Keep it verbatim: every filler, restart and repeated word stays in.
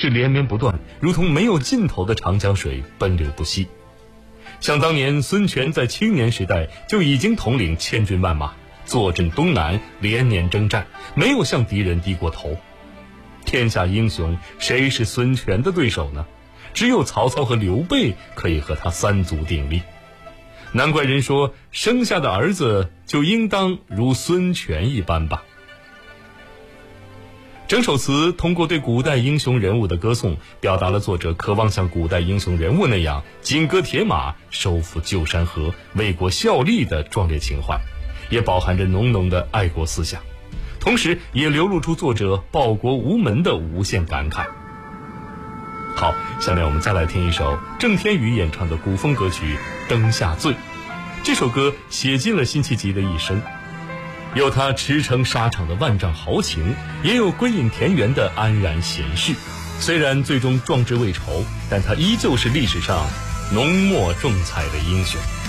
是连绵不断，如同没有尽头的长江水奔流不息。想当年，孙权在青年时代就已经统领千军万马，坐镇东南，连年征战，没有向敌人低过头。天下英雄，谁是孙权的对手呢？只有曹操和刘备可以和他三足鼎立。难怪人说，生下的儿子就应当如孙权一般吧。整首词通过对古代英雄人物的歌颂，表达了作者渴望像古代英雄人物那样金戈铁马，收复旧山河，为国效力的壮烈情怀，也饱含着浓浓的爱国思想，同时也流露出作者报国无门的无限感慨。好，下面我们再来听一首郑天宇演唱的古风歌曲《灯下醉》。这首歌写尽了辛弃疾的一生，有他驰骋沙场的万丈豪情，也有归隐田园的安然闲适。虽然最终壮志未酬，但他依旧是历史上浓墨重彩的英雄。